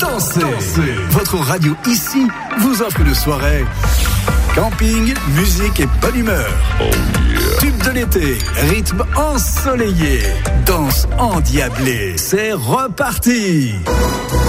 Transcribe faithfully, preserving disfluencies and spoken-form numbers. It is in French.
danser. danser. Votre radio ici vous offre une soirée. Camping, musique et bonne humeur. Oh yeah. Tube de l'été, rythme ensoleillé, danse endiablée. C'est reparti.